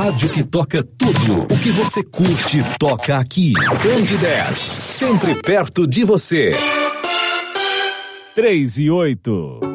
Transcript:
rádio que toca tudo o que você curte toca aqui. Candidez, sempre perto de você. 3 e 8.